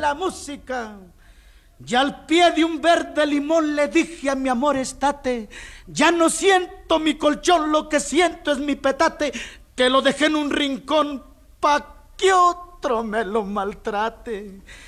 la música. Y al pie de un verde limón le dije a mi amor estate, ya no siento mi colchón, lo que siento es mi petate, que lo dejé en un rincón pa' que otro me lo maltrate.